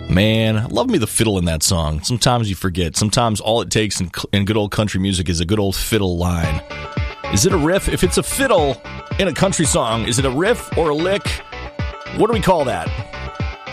Man, love me the fiddle in that song. Sometimes you forget. Sometimes all it takes in good old country music is a good old fiddle line. Is it a riff? If it's a fiddle in a country song, is it a riff or a lick? What do we call that?